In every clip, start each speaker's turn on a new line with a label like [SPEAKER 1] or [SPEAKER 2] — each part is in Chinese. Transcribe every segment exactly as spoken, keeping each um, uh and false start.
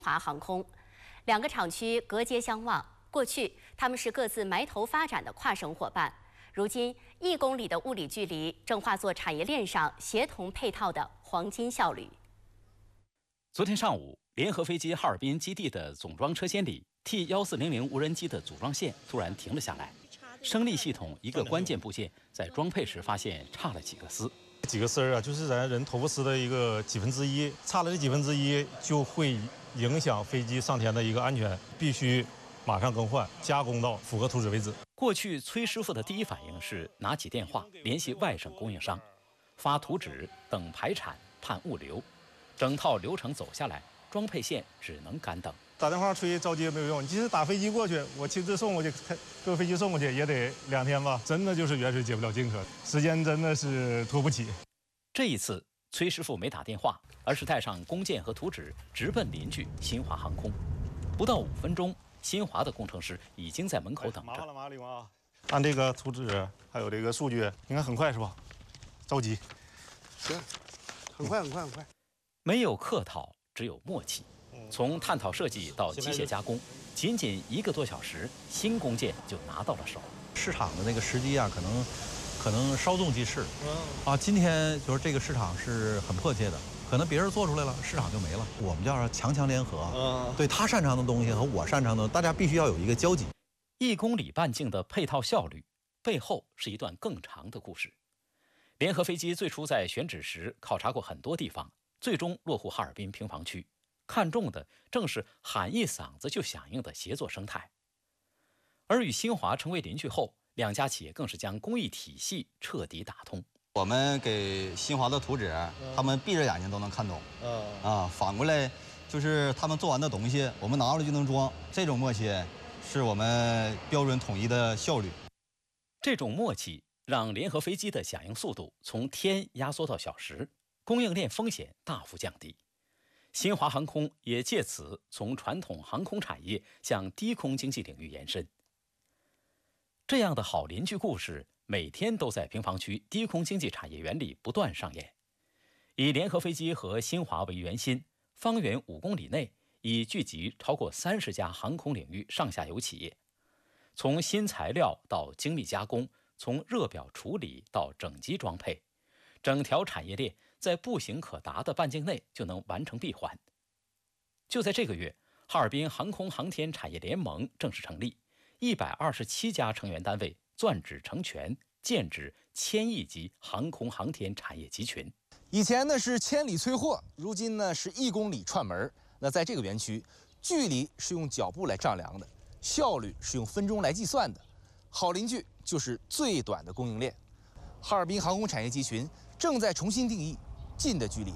[SPEAKER 1] 华航空，两个厂区隔街相望。过去他们是各自埋头发展的跨省伙伴，如今一公里的物理距离正化作产业链上协同配套的黄金效率。
[SPEAKER 2] 昨天上午，联合飞机哈尔滨基地的总装车间里 T 一四零零无人机的组装线突然停了下来，升力系统一个关键部件在装配时发现差了几个丝。
[SPEAKER 3] 几个丝儿啊，就是咱人头发丝的一个几分之一，差了这几分之一就会影响飞机上天的一个安全，必须马上更换，加工到符合图纸为止。
[SPEAKER 2] 过去崔师傅的第一反应是拿起电话联系外省供应商，发图纸、等排产、判物流，整套流程走下来，装配线只能干等。
[SPEAKER 3] 打电话催着急也没有用，你即使打飞机过去，我亲自送过去，坐飞机送过去也得两天吧。真的就是远水解不了近渴，时间真的是拖不起。
[SPEAKER 2] 这一次，崔师傅没打电话，而是带上工件和图纸，直奔邻居新华航空。不到五分钟，新华的工程师已经在门口等着。麻烦了，麻烦李光啊！
[SPEAKER 3] 按这个图纸还有这个数据，应该很快是吧？着急。
[SPEAKER 4] 行，很快，很快，很快。
[SPEAKER 2] 没有客套，只有默契。 从探讨设计到机械加工，仅仅一个多小时，新工件就拿到了手。
[SPEAKER 5] 市场的那个时机啊，可能可能稍纵即逝。啊，今天就是这个市场是很迫切的，可能别人做出来了，市场就没了。我们叫强强联合，对他擅长的东西和我擅长的，大家必须要有一个交集。
[SPEAKER 2] 一公里半径的配套效率背后是一段更长的故事。联合飞机最初在选址时考察过很多地方，最终落户哈尔滨平房区。 看重的正是喊一嗓子就响应的协作生态，而与新华成为邻居后，两家企业更是将工艺体系彻底打通。
[SPEAKER 6] 我们给新华的图纸，他们闭着眼睛都能看懂。啊，反过来就是他们做完的东西，我们拿过来就能装。这种默契是我们标准统一的效率。
[SPEAKER 2] 这种默契让联合飞机的响应速度从天压缩到小时，供应链风险大幅降低。 新华航空也借此从传统航空产业向低空经济领域延伸。这样的好邻居故事，每天都在平房区低空经济产业园里不断上演。以联合飞机和新华为圆心，方圆五公里内已聚集超过三十家航空领域上下游企业，从新材料到精密加工，从热表处理到整机装配，整条产业链 在步行可达的半径内就能完成闭环。就在这个月，哈尔滨航空航天产业联盟正式成立，一百二十七家成员单位钻指成全，建指千亿级航空航天产业集群。
[SPEAKER 7] 以前呢是千里催货，如今呢是一公里串门。那在这个园区，距离是用脚步来丈量的，效率是用分钟来计算的。好邻居就是最短的供应链。哈尔滨航空产业集群正在重新定义 近的距离。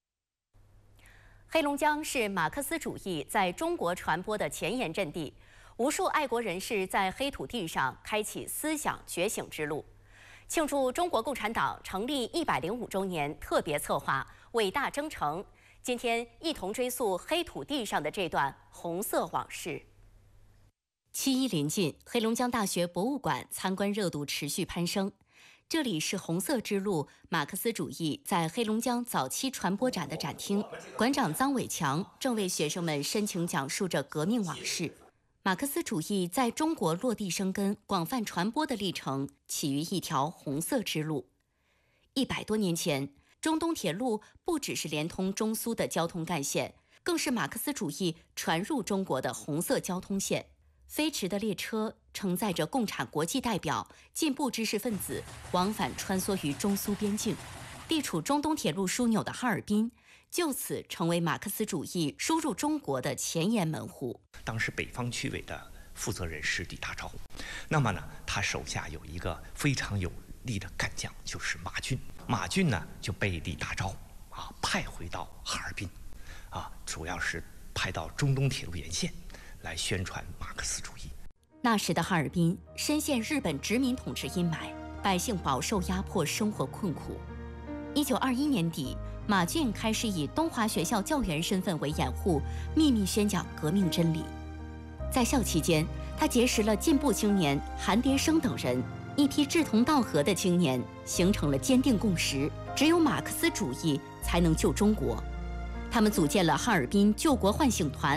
[SPEAKER 1] 黑龙江是马克思主义在中国传播的前沿阵地，无数爱国人士在黑土地上开启思想觉醒之路。庆祝中国共产党成立一百零五周年特别策划“伟大征程”，今天一同追溯黑土地上的这段红色往事。七一临近，黑龙江大学博物馆参观热度持续攀升。 这里是红色之路马克思主义在黑龙江早期传播展的展厅，馆长臧伟强正为学生们深情讲述着革命往事。马克思主义在中国落地生根、广泛传播的历程，起于一条红色之路。一百多年前，中东铁路不只是连通中苏的交通干线，更是马克思主义传入中国的红色交通线。 飞驰的列车承载着共产国际代表、进步知识分子，往返穿梭于中苏边境。地处中东铁路枢纽的哈尔滨，就此成为马克思主义输入中国的前沿门户。
[SPEAKER 8] 当时北方区委的负责人是李大钊，那么呢，他手下有一个非常有力的干将，就是马俊。马俊呢就被李大钊啊派回到哈尔滨，啊，主要是派到中东铁路沿线。 来宣传马克思主义。
[SPEAKER 1] 那时的哈尔滨深陷日本殖民统治阴霾，百姓饱受压迫，生活困苦。一九二一年底，马俊开始以东华学校教员身份为掩护，秘密宣讲革命真理。在校期间，他结识了进步青年韩蝶生等人，一批志同道合的青年，形成了坚定共识：只有马克思主义才能救中国。他们组建了哈尔滨救国唤醒团。